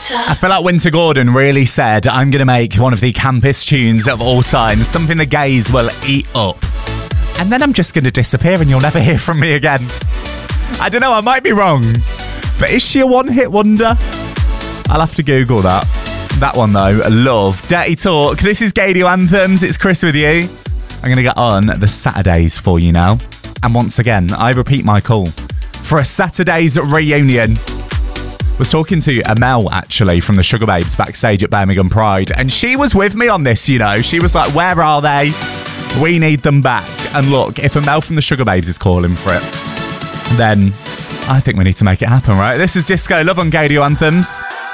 I feel like Winter Gordon really said, I'm going to make one of the campus tunes of all time, something the gays will eat up. And then I'm just going to disappear and you'll never hear from me again. I don't know, I might be wrong. But is she a one-hit wonder? I'll have to Google that. That one, though, love. Dirty Talk. This is Gaydio Anthems. It's Chris with you. I'm going to get on the Saturdays for you now. And once again, I repeat my call for a Saturday's reunion. Was talking to Amel, actually, from the Sugar Babes backstage at Birmingham Pride. And she was with me on this, you know. She was like, where are they? We need them back. And look, if Amel from the Sugar Babes is calling for it, then I think we need to make it happen, right? This is Disco Love on Gaydio Anthems.